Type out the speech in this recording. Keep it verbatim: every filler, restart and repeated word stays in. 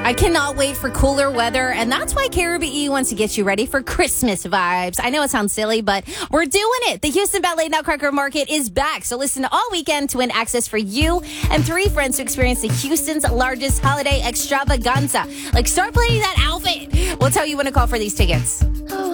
I cannot wait for cooler weather, and that's why Caribbean E wants to get you ready for Christmas vibes. I know it sounds silly, but we're doing it. The Houston Ballet Nutcracker Market is back, so listen all weekend to win access for you and three friends to experience the Houston's largest holiday extravaganza. Like, start planning that outfit. We'll tell you when to call for these tickets.